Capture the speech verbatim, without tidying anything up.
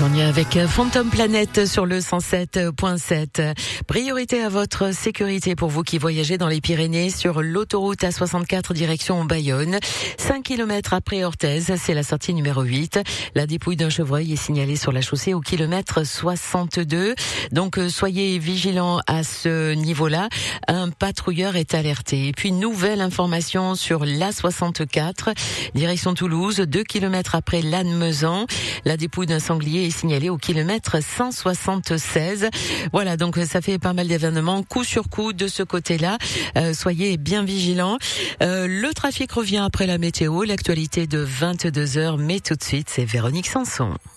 On y est avec Phantom Planet sur le cent sept point sept. Priorité à votre sécurité pour vous qui voyagez dans les Pyrénées sur l'autoroute A soixante-quatre direction Bayonne. cinq kilomètres après Orthez, c'est la sortie numéro huit. La dépouille d'un chevreuil est signalée sur la chaussée au kilomètre soixante-deux. Donc soyez vigilants à ce niveau-là. Un patrouilleur est alerté. Et puis nouvelle information sur l'A soixante-quatre direction Toulouse, deux kilomètres après Lannemezan. La dépouille d'un sanglier est signalée au kilomètre cent soixante-seize. Voilà, donc ça fait pas mal d'événements coup sur coup de ce côté-là. Euh, soyez bien vigilants. Euh, le trafic revient après la météo, l'actualité de vingt-deux heures, mais tout de suite, c'est Véronique Sanson.